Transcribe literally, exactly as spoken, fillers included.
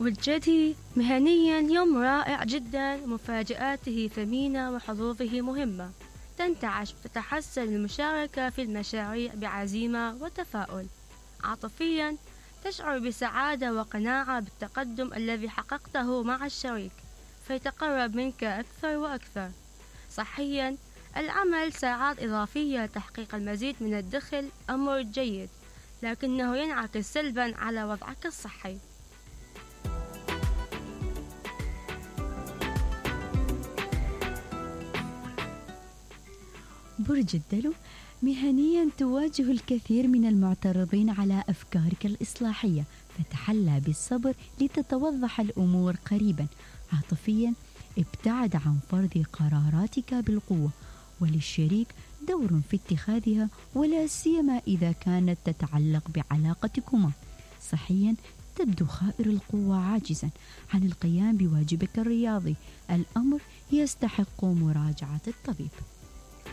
وجدي مهنيا يوم رائع جدا، مفاجآته ثمينة وحظوظه مهمة. تنتعش وتتحسن المشاركة في المشاريع بعزيمة وتفاؤل. عاطفيا تشعر بسعادة وقناعة بالتقدم الذي حققته مع الشريك، فيتقرب منك أكثر وأكثر. صحيا العمل ساعات إضافية لتحقيق المزيد من الدخل أمر جيد، لكنه ينعكس سلبا على وضعك الصحي. برج الدلو، مهنيا تواجه الكثير من المعترضين على أفكارك الإصلاحية، فتحلى بالصبر لتتوضح الأمور قريبا. عاطفيا ابتعد عن فرض قراراتك بالقوة، وللشريك دور في اتخاذها، ولا سيما إذا كانت تتعلق بعلاقتكما. صحيا تبدو خائر القوة عاجزا عن القيام بواجبك الرياضي، الأمر يستحق مراجعة الطبيب.